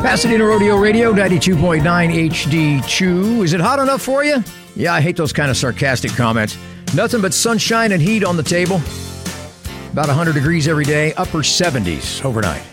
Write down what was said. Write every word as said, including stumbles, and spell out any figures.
Pasadena Rodeo Radio, ninety-two point nine H D Chew. Is it hot enough for you? Yeah, I hate those kind of sarcastic comments. Nothing but sunshine and heat on the table. About one hundred degrees every day, upper seventies overnight.